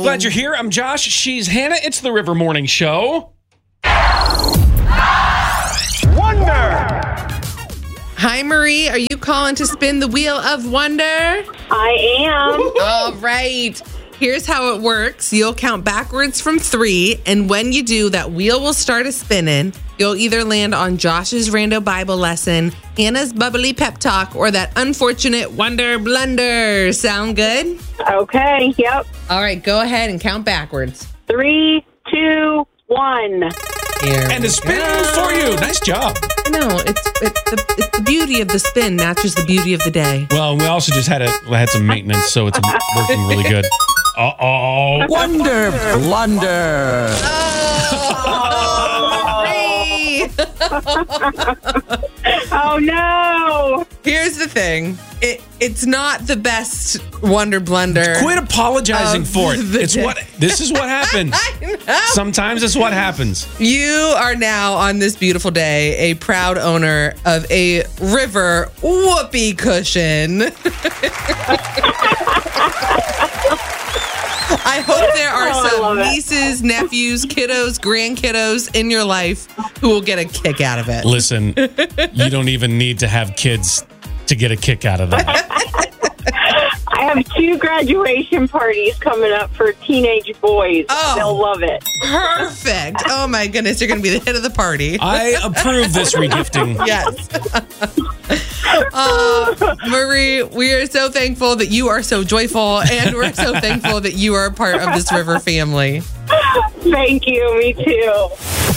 Glad you're here. I'm Josh. She's Hannah. It's the River Morning Show. Wonder! Hi, Marie. Are you calling to spin the wheel of wonder? I am. All right. Here's how it works. You'll count backwards from 3, and when you do, that wheel will start a spinning. You'll either land on Josh's rando Bible lesson, Hannah's bubbly pep talk, or that unfortunate wonder blunder. Sound good? Okay, yep. All right, go ahead and count backwards. 3, 2, 1. Here And we a spin go. for you. Nice job. No, it's the beauty of the spin matches the beauty of the day. Well, we also just had some maintenance, so it's working really good. Uh-oh. Wonder blunder! Marie! Oh, no. Here's the thing. It's not the best wonder blunder. Quit apologizing for it. This is what happens. I know. Sometimes it's what happens. You are now on this beautiful day a proud owner of a river whoopee cushion. I hope there are I some love it. nieces, nephews, kiddos, grandkiddos in your life who will get a kick out of it. Listen, you don't even need to have kids to get a kick out of that. I have 2 graduation parties coming up for teenage boys. Oh. They'll love it. Perfect. Oh my goodness, you're going to be the head of the party. I approve this regifting. Yes. Marie, we are so thankful that you are so joyful, and we're so thankful that you are a part of this river family. Thank you. Me too.